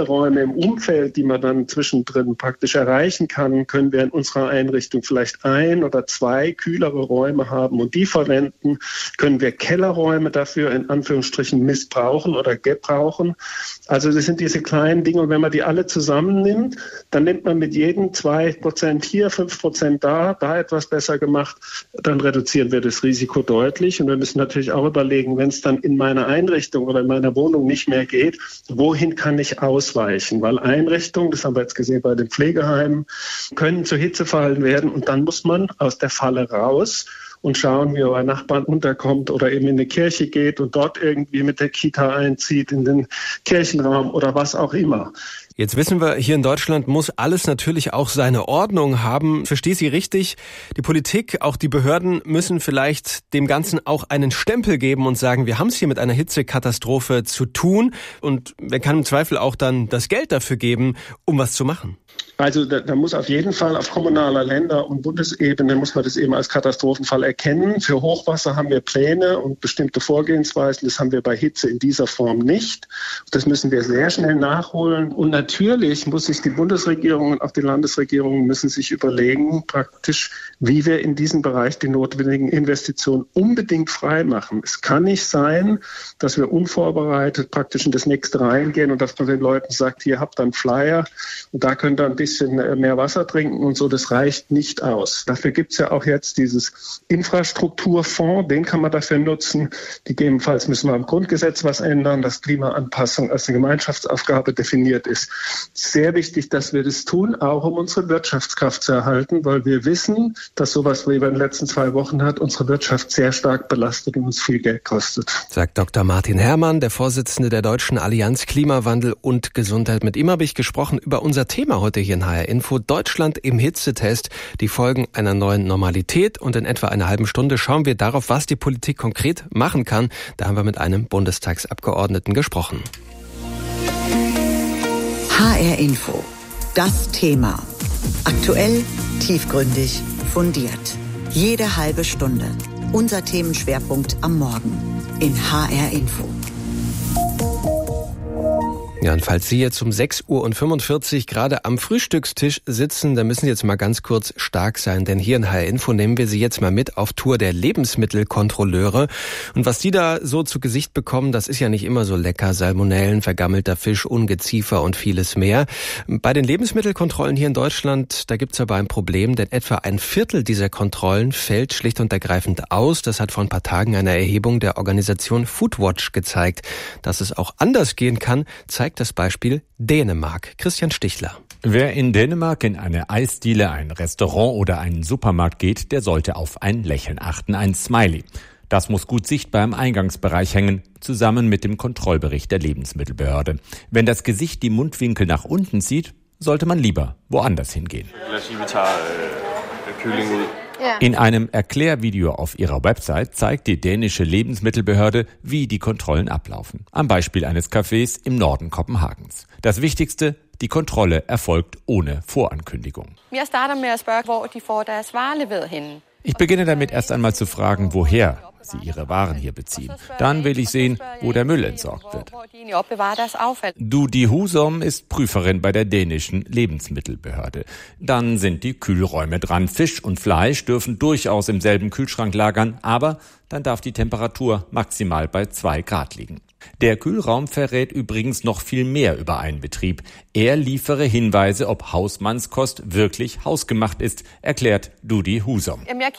Kälteräume im Umfeld, die man dann zwischendrin praktisch erreichen kann, können wir in unserer Einrichtung vielleicht ein oder zwei kühlere Räume haben und die verwenden. Können wir Kellerräume dafür in Anführungsstrichen missbrauchen oder gebrauchen? Also das sind diese kleinen Dinge und wenn man die alle zusammennimmt, dann nimmt man mit jedem zwei Prozent hier, fünf Prozent da, da etwas besser gemacht, dann reduzieren wir das Risiko deutlich und wir müssen natürlich auch überlegen, wenn es dann in meiner Einrichtung oder in meiner Wohnung nicht mehr geht, wohin kann ich ausweichen? Weil Einrichtungen, das haben wir jetzt gesehen bei den Pflegeheimen, können zu Hitzefallen werden und dann muss man aus der Falle raus und schauen, wie er bei Nachbarn unterkommt oder eben in eine Kirche geht und dort irgendwie mit der Kita einzieht, in den Kirchenraum oder was auch immer. Jetzt wissen wir, hier in Deutschland muss alles natürlich auch seine Ordnung haben. Verstehe Sie richtig? Die Politik, auch die Behörden müssen vielleicht dem Ganzen auch einen Stempel geben und sagen, wir haben es hier mit einer Hitzekatastrophe zu tun. Und man kann im Zweifel auch dann das Geld dafür geben, um was zu machen. Also da, da muss auf jeden Fall auf kommunaler, Länder- und Bundesebene muss man das eben als Katastrophenfall erkennen. Für Hochwasser haben wir Pläne und bestimmte Vorgehensweisen. Das haben wir bei Hitze in dieser Form nicht. Das müssen wir sehr schnell nachholen. Und natürlich muss sich die Bundesregierung und auch die Landesregierungen müssen sich überlegen, praktisch, wie wir in diesem Bereich die notwendigen Investitionen unbedingt frei machen. Es kann nicht sein, dass wir unvorbereitet praktisch in das nächste reingehen und dass man den Leuten sagt, hier habt ihr einen Flyer und da könnt ihr ein bisschen mehr Wasser trinken und so. Das reicht nicht aus. Dafür gibt es ja auch jetzt dieses Infrastrukturfonds, den kann man dafür nutzen. Gegebenenfalls müssen wir am Grundgesetz was ändern, dass Klimaanpassung als eine Gemeinschaftsaufgabe definiert ist. Sehr wichtig, dass wir das tun, auch um unsere Wirtschaftskraft zu erhalten, weil wir wissen, dass sowas, wie wir in den letzten zwei Wochen hat, unsere Wirtschaft sehr stark belastet und uns viel Geld kostet. Sagt Doktor Martin Herrmann, der Vorsitzende der Deutschen Allianz Klimawandel und Gesundheit. Mit ihm habe ich gesprochen über unser Thema heute hier in H R Info. Deutschland im Hitzetest, die Folgen einer neuen Normalität. Und in etwa einer halben Stunde schauen wir darauf, was die Politik konkret machen kann. Da haben wir mit einem Bundestagsabgeordneten gesprochen. H R Info. Das Thema. Aktuell, tiefgründig, fundiert. Jede halbe Stunde. Unser Themenschwerpunkt am Morgen in H R Info. Ja, und falls Sie jetzt um sechs Uhr fünfundvierzig gerade am Frühstückstisch sitzen, dann müssen Sie jetzt mal ganz kurz stark sein, denn hier in H R Info nehmen wir Sie jetzt mal mit auf Tour der Lebensmittelkontrolleure. Und was die da so zu Gesicht bekommen, das ist ja nicht immer so lecker. Salmonellen, vergammelter Fisch, Ungeziefer und vieles mehr. Bei den Lebensmittelkontrollen hier in Deutschland, da gibt's aber ein Problem, denn etwa ein Viertel dieser Kontrollen fällt schlicht und ergreifend aus. Das hat vor ein paar Tagen eine Erhebung der Organisation Foodwatch gezeigt. Dass es auch anders gehen kann, zeigt das Beispiel Dänemark. Christian Stichler. Wer in Dänemark in eine Eisdiele, ein Restaurant oder einen Supermarkt geht, der sollte auf ein Lächeln achten, ein Smiley. Das muss gut sichtbar im Eingangsbereich hängen, zusammen mit dem Kontrollbericht der Lebensmittelbehörde. Wenn das Gesicht die Mundwinkel nach unten zieht, sollte man lieber woanders hingehen. In einem Erklärvideo auf ihrer Website zeigt die dänische Lebensmittelbehörde, wie die Kontrollen ablaufen. Am Beispiel eines Cafés im Norden Kopenhagens. Das Wichtigste, die Kontrolle erfolgt ohne Vorankündigung. Ich beginne damit erst einmal zu fragen, woher sie ihre Waren hier beziehen. Dann will ich sehen, wo der Müll entsorgt wird. Dudi Husom ist Prüferin bei der dänischen Lebensmittelbehörde. Dann sind die Kühlräume dran. Fisch und Fleisch dürfen durchaus im selben Kühlschrank lagern, aber dann darf die Temperatur maximal bei zwei Grad liegen. Der Kühlraum verrät übrigens noch viel mehr über einen Betrieb. Er liefere Hinweise, ob Hausmannskost wirklich hausgemacht ist, erklärt Dudi Husom.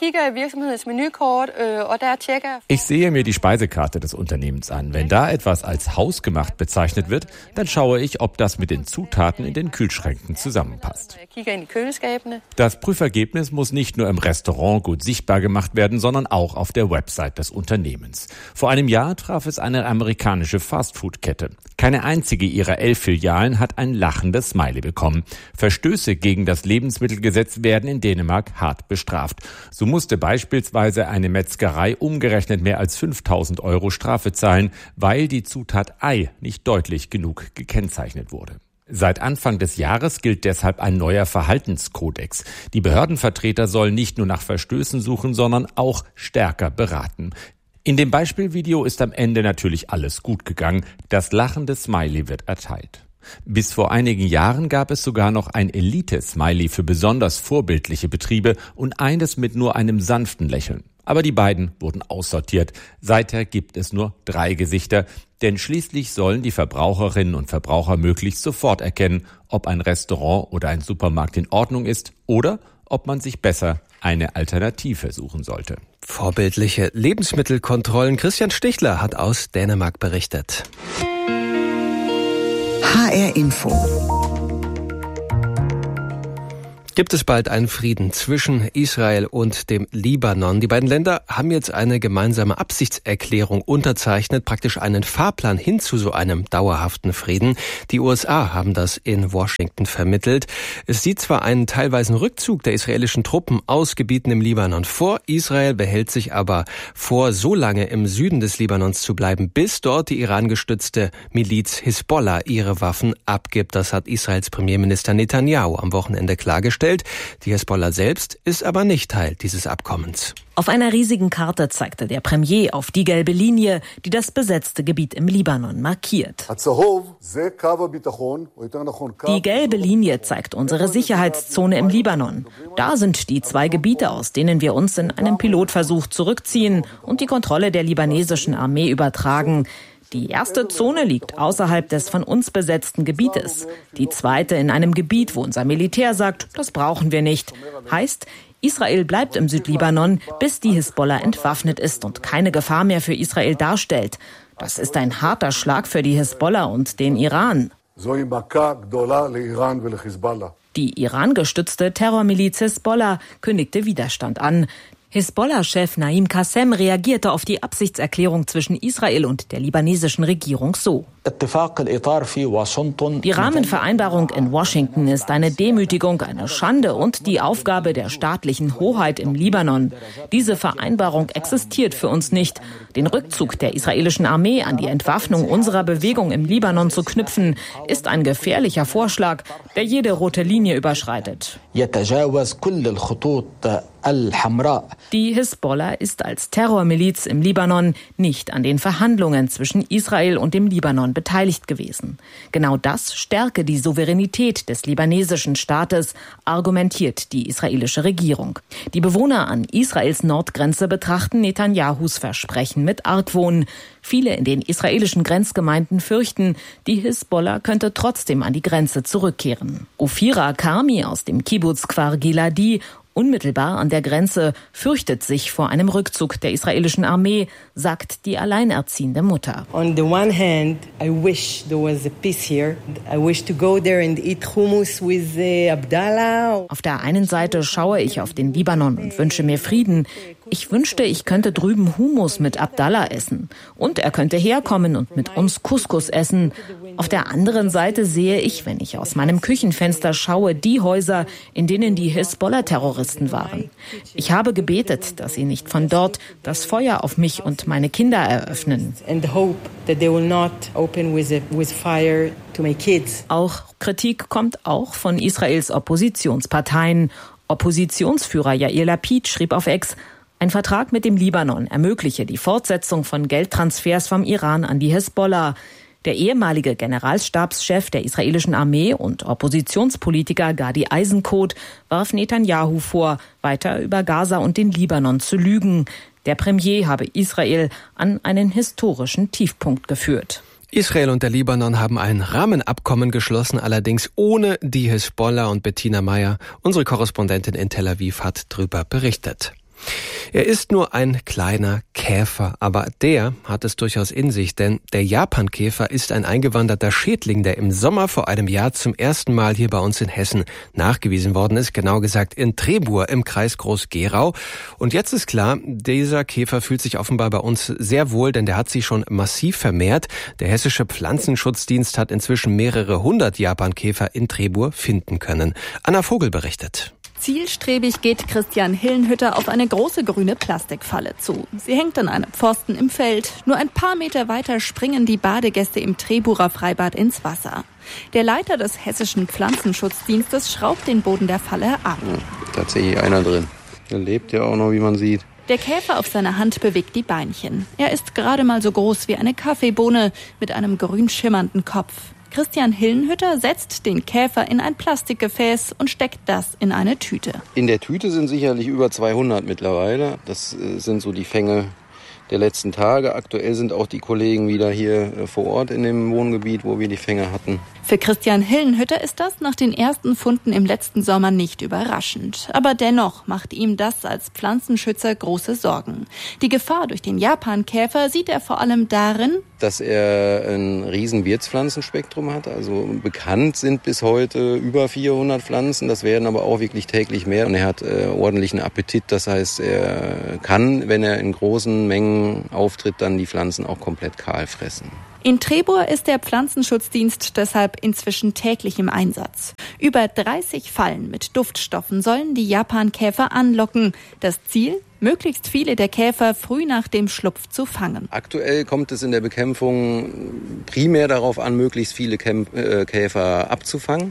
Ich sehe mir die Speisekarte des Unternehmens an. Wenn da etwas als hausgemacht bezeichnet wird, dann schaue ich, ob das mit den Zutaten in den Kühlschränken zusammenpasst. Das Prüfergebnis muss nicht nur im Restaurant gut sichtbar gemacht werden, sondern auch auf der Website des Unternehmens. Vor einem Jahr traf es eine amerikanische Fastfood-Kette. Keine einzige ihrer elf Filialen hat ein lachendes Smiley bekommen. Verstöße gegen das Lebensmittelgesetz werden in Dänemark hart bestraft. So musste beispielsweise eine Metzgerei umgerechnet mehr als fünftausend Euro Strafe zahlen, weil die Zutat Ei nicht deutlich genug gekennzeichnet wurde. Seit Anfang des Jahres gilt deshalb ein neuer Verhaltenskodex. Die Behördenvertreter sollen nicht nur nach Verstößen suchen, sondern auch stärker beraten. In dem Beispielvideo ist am Ende natürlich alles gut gegangen. Das lachende Smiley wird erteilt. Bis vor einigen Jahren gab es sogar noch ein Elite-Smiley für besonders vorbildliche Betriebe und eines mit nur einem sanften Lächeln. Aber die beiden wurden aussortiert. Seither gibt es nur drei Gesichter, denn schließlich sollen die Verbraucherinnen und Verbraucher möglichst sofort erkennen, ob ein Restaurant oder ein Supermarkt in Ordnung ist oder ob man sich besser eine Alternative suchen sollte. Vorbildliche Lebensmittelkontrollen. Christian Stichler hat aus Dänemark berichtet. H R Info. Gibt es bald einen Frieden zwischen Israel und dem Libanon? Die beiden Länder haben jetzt eine gemeinsame Absichtserklärung unterzeichnet, praktisch einen Fahrplan hin zu so einem dauerhaften Frieden. Die U S A haben das in Washington vermittelt. Es sieht zwar einen teilweisen Rückzug der israelischen Truppen aus Gebieten im Libanon vor. Israel behält sich aber vor, so lange im Süden des Libanons zu bleiben, bis dort die Iran-gestützte Miliz Hisbollah ihre Waffen abgibt. Das hat Israels Premierminister Netanyahu am Wochenende klargestellt. Die Hisbollah selbst ist aber nicht Teil dieses Abkommens. Auf einer riesigen Karte zeigte der Premier auf die gelbe Linie, die das besetzte Gebiet im Libanon markiert. Die gelbe Linie zeigt unsere Sicherheitszone im Libanon. Da sind die zwei Gebiete, aus denen wir uns in einem Pilotversuch zurückziehen und die Kontrolle der libanesischen Armee übertragen. Die erste Zone liegt außerhalb des von uns besetzten Gebietes. Die zweite in einem Gebiet, wo unser Militär sagt, das brauchen wir nicht. Heißt, Israel bleibt im Südlibanon, bis die Hisbollah entwaffnet ist und keine Gefahr mehr für Israel darstellt. Das ist ein harter Schlag für die Hisbollah und den Iran. Die Iran-gestützte Terrormiliz Hisbollah kündigte Widerstand an. Hisbollah-Chef Naim Qassem reagierte auf die Absichtserklärung zwischen Israel und der libanesischen Regierung so. Die Rahmenvereinbarung in Washington ist eine Demütigung, eine Schande und die Aufgabe der staatlichen Hoheit im Libanon. Diese Vereinbarung existiert für uns nicht. Den Rückzug der israelischen Armee an die Entwaffnung unserer Bewegung im Libanon zu knüpfen, ist ein gefährlicher Vorschlag, der jede rote Linie überschreitet. Die Hisbollah ist als Terrormiliz im Libanon nicht an den Verhandlungen zwischen Israel und dem Libanon beteiligt gewesen. Genau das stärke die Souveränität des libanesischen Staates, argumentiert die israelische Regierung. Die Bewohner an Israels Nordgrenze betrachten Netanyahus Versprechen mit Argwohn. Viele in den israelischen Grenzgemeinden fürchten, die Hisbollah könnte trotzdem an die Grenze zurückkehren. Ofira Karmi aus dem Kibbutz Kfar Giladi, unmittelbar an der Grenze, fürchtet sich vor einem Rückzug der israelischen Armee, sagt die alleinerziehende Mutter. On the one hand, I wish there was a peace here. I wish to go there and eat hummus with Abdallah. Auf der einen Seite schaue ich auf den Libanon und wünsche mir Frieden. Ich wünschte, ich könnte drüben Hummus mit Abdallah essen. Und er könnte herkommen und mit uns Couscous essen. Auf der anderen Seite sehe ich, wenn ich aus meinem Küchenfenster schaue, die Häuser, in denen die Hisbollah-Terroristen waren. Ich habe gebetet, dass sie nicht von dort das Feuer auf mich und meine Kinder eröffnen. Auch Kritik kommt auch von Israels Oppositionsparteien. Oppositionsführer Yair Lapid schrieb auf X: Ein Vertrag mit dem Libanon ermögliche die Fortsetzung von Geldtransfers vom Iran an die Hisbollah. Der ehemalige Generalstabschef der israelischen Armee und Oppositionspolitiker Gadi Eisenkot warf Netanyahu vor, weiter über Gaza und den Libanon zu lügen. Der Premier habe Israel an einen historischen Tiefpunkt geführt. Israel und der Libanon haben ein Rahmenabkommen geschlossen, allerdings ohne die Hisbollah, und Bettina Meyer, unsere Korrespondentin in Tel Aviv, hat darüber berichtet. Er ist nur ein kleiner Käfer, aber der hat es durchaus in sich, denn der Japankäfer ist ein eingewanderter Schädling, der im Sommer vor einem Jahr zum ersten Mal hier bei uns in Hessen nachgewiesen worden ist, genau gesagt in Trebur im Kreis Groß-Gerau. Und jetzt ist klar, dieser Käfer fühlt sich offenbar bei uns sehr wohl, denn der hat sich schon massiv vermehrt. Der Hessische Pflanzenschutzdienst hat inzwischen mehrere hundert Japankäfer in Trebur finden können. Anna Vogel berichtet. Zielstrebig geht Christian Hillenhütter auf eine große grüne Plastikfalle zu. Sie hängt an einem Pfosten im Feld. Nur ein paar Meter weiter springen die Badegäste im Treburer Freibad ins Wasser. Der Leiter des Hessischen Pflanzenschutzdienstes schraubt den Boden der Falle ab. Ja, tatsächlich einer drin. Der lebt ja auch noch, wie man sieht. Der Käfer auf seiner Hand bewegt die Beinchen. Er ist gerade mal so groß wie eine Kaffeebohne mit einem grün schimmernden Kopf. Christian Hillenhütter setzt den Käfer in ein Plastikgefäß und steckt das in eine Tüte. In der Tüte sind sicherlich über zweihundert mittlerweile. Das äh, sind so die Fänge der letzten Tage. Aktuell sind auch die Kollegen wieder hier äh, vor Ort in dem Wohngebiet, wo wir die Fänge hatten. Für Christian Hillenhütter ist das nach den ersten Funden im letzten Sommer nicht überraschend. Aber dennoch macht ihm das als Pflanzenschützer große Sorgen. Die Gefahr durch den Japankäfer sieht er vor allem darin, dass er ein riesen Wirtspflanzenspektrum hat. Also bekannt sind bis heute über vierhundert Pflanzen. Das werden aber auch wirklich täglich mehr. Und er hat äh, ordentlichen Appetit. Das heißt, er kann, wenn er in großen Mengen auftritt, dann die Pflanzen auch komplett kahl fressen. In Trebur ist der Pflanzenschutzdienst deshalb inzwischen täglich im Einsatz. Über dreißig Fallen mit Duftstoffen sollen die Japankäfer anlocken. Das Ziel? Möglichst viele der Käfer früh nach dem Schlupf zu fangen. Aktuell kommt es in der Bekämpfung primär darauf an, möglichst viele Kämp- äh, Käfer abzufangen,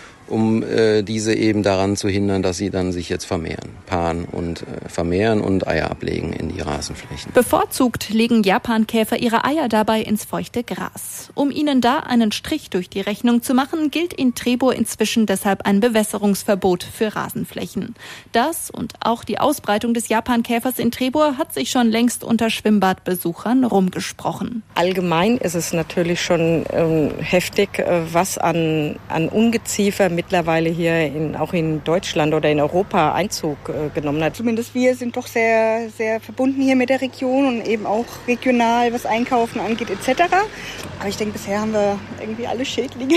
um äh, diese eben daran zu hindern, dass sie dann sich jetzt vermehren, paaren und äh, vermehren und Eier ablegen in die Rasenflächen. Bevorzugt legen Japankäfer ihre Eier dabei ins feuchte Gras. Um ihnen da einen Strich durch die Rechnung zu machen, gilt in Trebur inzwischen deshalb ein Bewässerungsverbot für Rasenflächen. Das und auch die Ausbreitung des Japankäfers in Trebur hat sich schon längst unter Schwimmbadbesuchern rumgesprochen. Allgemein ist es natürlich schon ähm, heftig, äh, was an, an Ungeziefer mittlerweile hier in, auch in Deutschland oder in Europa Einzug äh, genommen hat. Zumindest wir sind doch sehr, sehr verbunden hier mit der Region und eben auch regional, was Einkaufen angeht et cetera. Aber ich denke, bisher haben wir irgendwie alle Schädlinge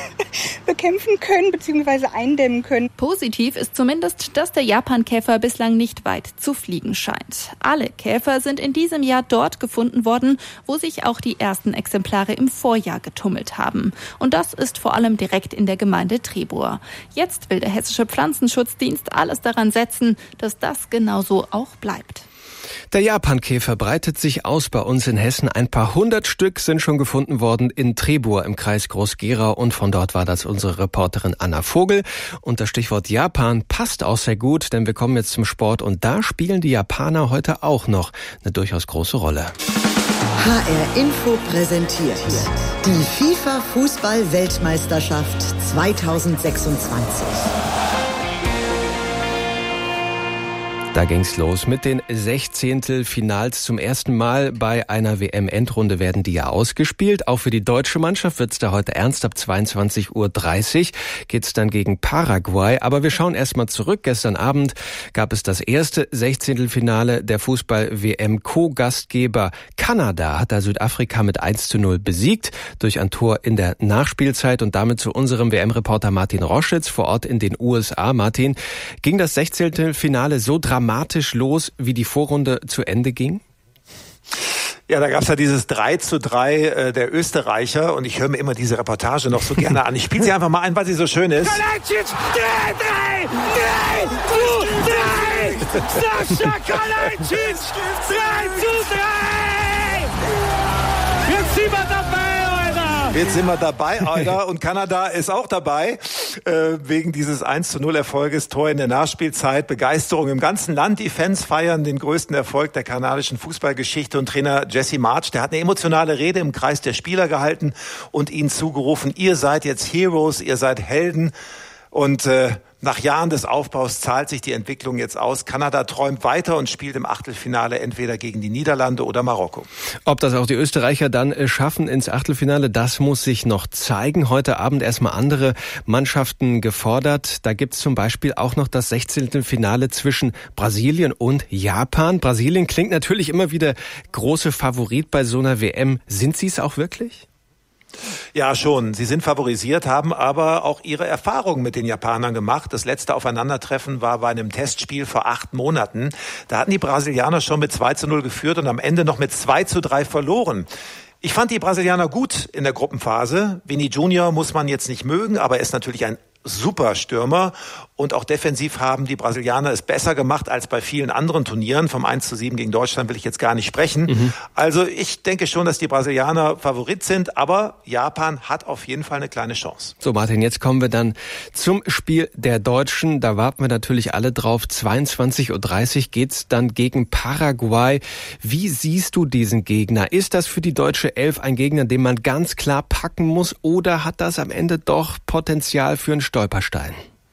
bekämpfen können bzw. eindämmen können. Positiv ist zumindest, dass der Japankäfer bislang nicht weit zu fliegen scheint. Alle Käfer sind in diesem Jahr dort gefunden worden, wo sich auch die ersten Exemplare im Vorjahr getummelt haben. Und das ist vor allem direkt in der Gemeinde Trebur. Jetzt will der Hessische Pflanzenschutzdienst alles daran setzen, dass das genauso auch bleibt. Der Japankäfer breitet sich aus bei uns in Hessen. Ein paar hundert Stück sind schon gefunden worden in Trebur im Kreis Groß-Gerau. Und von dort war das unsere Reporterin Anna Vogel. Und das Stichwort Japan passt auch sehr gut, denn wir kommen jetzt zum Sport. Und da spielen die Japaner heute auch noch eine durchaus große Rolle. H R Info präsentiert die FIFA-Fußball-Weltmeisterschaft zweitausendsechsundzwanzig. Da ging's los mit den Sechzehntelfinals. Zum ersten Mal bei einer W M-Endrunde werden die ja ausgespielt. Auch für die deutsche Mannschaft wird's da heute ernst. Ab zweiundzwanzig Uhr dreißig geht's dann gegen Paraguay. Aber wir schauen erstmal zurück. Gestern Abend gab es das erste Sechzehntelfinale der Fußball-W M-Co-Gastgeber Kanada. Hat da Südafrika mit eins zu null besiegt durch ein Tor in der Nachspielzeit. Und damit zu unserem W M-Reporter Martin Roschitz vor Ort in den U S A. Martin, ging das Sechzehntelfinale so dramatisch los, wie die Vorrunde zu Ende ging? Ja, da gab's ja dieses drei zu drei äh, der Österreicher und ich höre mir immer diese Reportage noch so gerne an. Ich spiele sie einfach mal ein, weil sie so schön ist. Kalajdzic, drei, drei, drei, zu drei! Sascha Kalajdzic, drei zu drei! Jetzt sind wir dabei! Jetzt sind wir dabei, Alter. Und Kanada ist auch dabei, äh, wegen dieses eins zu null Erfolges, Tor in der Nachspielzeit, Begeisterung im ganzen Land. Die Fans feiern den größten Erfolg der kanadischen Fußballgeschichte und Trainer Jesse Marsch, der hat eine emotionale Rede im Kreis der Spieler gehalten und ihnen zugerufen, ihr seid jetzt Heroes, ihr seid Helden. Und äh, nach Jahren des Aufbaus zahlt sich die Entwicklung jetzt aus. Kanada träumt weiter und spielt im Achtelfinale entweder gegen die Niederlande oder Marokko. Ob das auch die Österreicher dann schaffen ins Achtelfinale, das muss sich noch zeigen. Heute Abend erstmal andere Mannschaften gefordert. Da gibt's zum Beispiel auch noch das Sechzehntelfinale zwischen Brasilien und Japan. Brasilien klingt natürlich immer wieder große Favorit bei so einer W M. Sind sie es auch wirklich? Ja, schon. Sie sind favorisiert, haben aber auch ihre Erfahrungen mit den Japanern gemacht. Das letzte Aufeinandertreffen war bei einem Testspiel vor acht Monaten. Da hatten die Brasilianer schon mit zwei zu null geführt und am Ende noch mit zwei zu drei verloren. Ich fand die Brasilianer gut in der Gruppenphase. Vini Junior muss man jetzt nicht mögen, aber er ist natürlich ein super Stürmer. Und auch defensiv haben die Brasilianer es besser gemacht als bei vielen anderen Turnieren. Vom eins zu sieben gegen Deutschland will ich jetzt gar nicht sprechen. Mhm. Also ich denke schon, dass die Brasilianer Favorit sind, aber Japan hat auf jeden Fall eine kleine Chance. So Martin, jetzt kommen wir dann zum Spiel der Deutschen. Da warten wir natürlich alle drauf. zweiundzwanzig Uhr dreißig geht's dann gegen Paraguay. Wie siehst du diesen Gegner? Ist das für die deutsche Elf ein Gegner, den man ganz klar packen muss, oder hat das am Ende doch Potenzial für einen Stolperstein?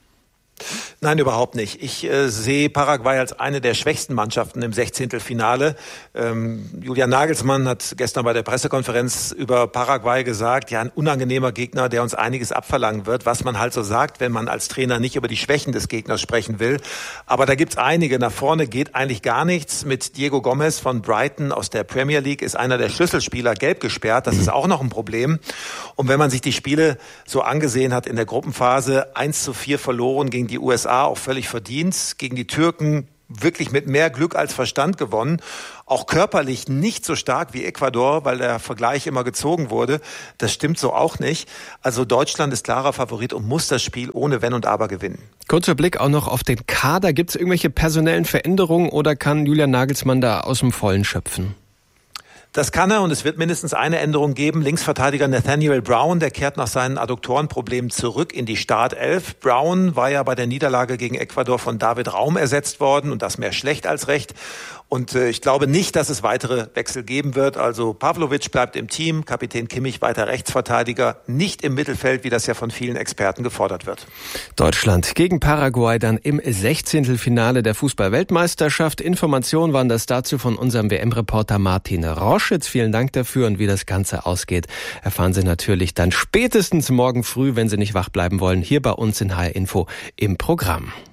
Nein, überhaupt nicht. Ich äh, sehe Paraguay als eine der schwächsten Mannschaften im Sechzehntelfinale. Ähm, Julian Nagelsmann hat gestern bei der Pressekonferenz über Paraguay gesagt, ja, ein unangenehmer Gegner, der uns einiges abverlangen wird, was man halt so sagt, wenn man als Trainer nicht über die Schwächen des Gegners sprechen will. Aber da gibt's einige. Nach vorne geht eigentlich gar nichts. Mit Diego Gomez von Brighton aus der Premier League ist einer der Schlüsselspieler gelb gesperrt. Das ist auch noch ein Problem. Und wenn man sich die Spiele so angesehen hat in der Gruppenphase, eins zu vier verloren gegen die U S A, auch völlig verdient, gegen die Türken wirklich mit mehr Glück als Verstand gewonnen. Auch körperlich nicht so stark wie Ecuador, weil der Vergleich immer gezogen wurde. Das stimmt so auch nicht. Also Deutschland ist klarer Favorit und muss das Spiel ohne Wenn und Aber gewinnen. Kurzer Blick auch noch auf den Kader. Gibt es irgendwelche personellen Veränderungen oder kann Julian Nagelsmann da aus dem Vollen schöpfen? Das kann er, und es wird mindestens eine Änderung geben. Linksverteidiger Nathaniel Brown, der kehrt nach seinen Adduktorenproblemen zurück in die Startelf. Brown war ja bei der Niederlage gegen Ecuador von David Raum ersetzt worden, und das mehr schlecht als recht. Und äh, ich glaube nicht, dass es weitere Wechsel geben wird. Also Pavlovic bleibt im Team, Kapitän Kimmich weiter Rechtsverteidiger, nicht im Mittelfeld, wie das ja von vielen Experten gefordert wird. Deutschland gegen Paraguay dann im Sechzehntelfinale der Fußball-Weltmeisterschaft. Informationen waren das dazu von unserem W M-Reporter Martin Roschitz. Vielen Dank dafür, und wie das Ganze ausgeht, erfahren Sie natürlich dann spätestens morgen früh, wenn Sie nicht wach bleiben wollen, hier bei uns in H R Info im Programm.